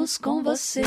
Com você.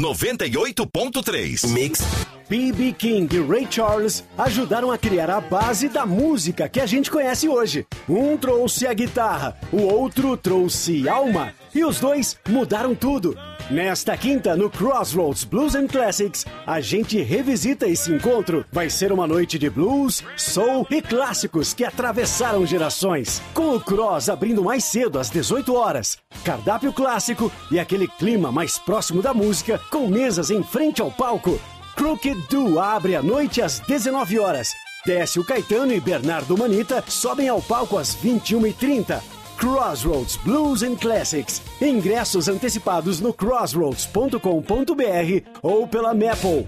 98.3 Mix. B.B. King e Ray Charles ajudaram a criar a base da música que a gente conhece hoje. Um trouxe a guitarra, o outro trouxe alma, e os dois mudaram tudo. Nesta quinta, no Crossroads Blues and Classics, a gente revisita esse encontro. Vai ser uma noite de blues, soul e clássicos que atravessaram gerações. Com o Cross abrindo mais cedo, às 18 horas. Cardápio clássico e aquele clima mais próximo da música, com mesas em frente ao palco. Crooked Do abre a noite às 19 horas. Décio Caetano e Bernardo Manita sobem ao palco às 21h30. Crossroads Blues and Classics. Ingressos antecipados no crossroads.com.br ou pela Maple.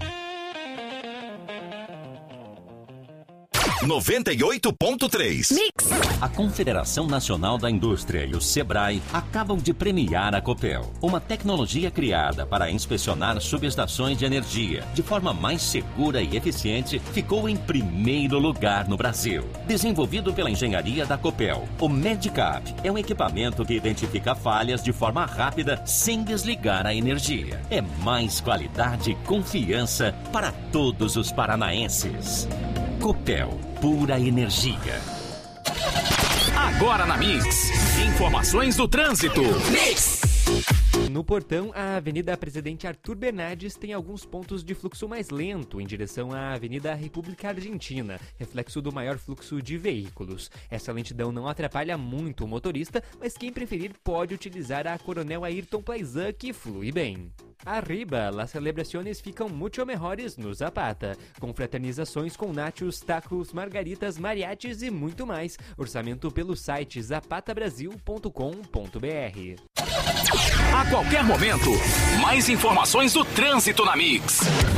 98.3 Mix. A Confederação Nacional da Indústria e o Sebrae acabam de premiar a Copel, uma tecnologia criada para inspecionar subestações de energia de forma mais segura e eficiente, ficou em primeiro lugar no Brasil. Desenvolvido pela engenharia da Copel, o Medicap é um equipamento que identifica falhas de forma rápida sem desligar a energia. É mais qualidade e confiança para todos os paranaenses. Copel, pura energia. Agora na Mix, informações do trânsito. Mix. No Portão, a Avenida Presidente Arthur Bernardes tem alguns pontos de fluxo mais lento em direção à Avenida República Argentina, reflexo do maior fluxo de veículos. Essa lentidão não atrapalha muito o motorista, mas quem preferir pode utilizar a Coronel Ayrton Plaizan, que flui bem. Arriba, las celebraciones ficam mucho mejores no Zapata, com fraternizações com nachos, tacos, margaritas, mariachis e muito mais. Orçamento pelo site zapatabrasil.com.br. A qualquer momento, mais informações do trânsito na Mix.